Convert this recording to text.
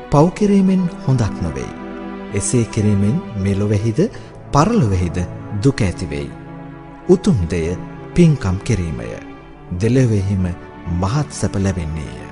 පව් කිරීමෙන් හොඳක් නොවෙයි. එසේ කිරීමෙන් මෙලොවෙහිද පරලොවෙහිද දුක ඇතිවෙයි. උතුම් දෙය පින්කම් කිරීමය. දෙලොවෙහිම මහත් සැප ලැබෙන්නේය.